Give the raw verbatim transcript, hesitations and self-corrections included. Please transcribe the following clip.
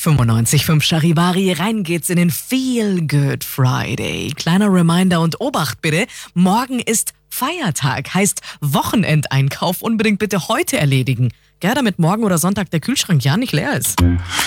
fünfundneunzig Komma fünf Charivari, rein geht's in den Feel Good Friday. Kleiner Reminder und Obacht bitte, morgen ist Feiertag, heißt Wochenendeinkauf unbedingt bitte heute erledigen. Gell, damit morgen oder Sonntag der Kühlschrank ja nicht leer ist.